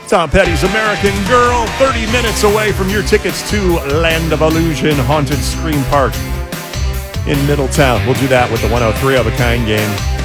Tom Petty's American Girl, 30 minutes away from your tickets to Land of Illusion Haunted Scream Park in Middletown. We'll do that with the 103 of a kind game.